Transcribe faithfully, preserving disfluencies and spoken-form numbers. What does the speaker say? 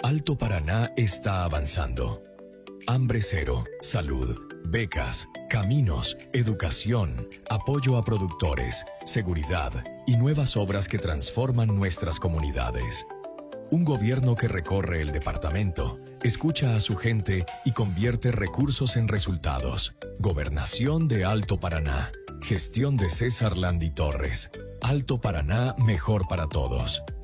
Alto Paraná está avanzando. Hambre cero, salud, becas, caminos, educación, apoyo a productores, seguridad y nuevas obras que transforman nuestras comunidades. Un gobierno que recorre el departamento, escucha a su gente y convierte recursos en resultados. Gobernación de Alto Paraná. Gestión de César Landi Torres. Alto Paraná, mejor para todos.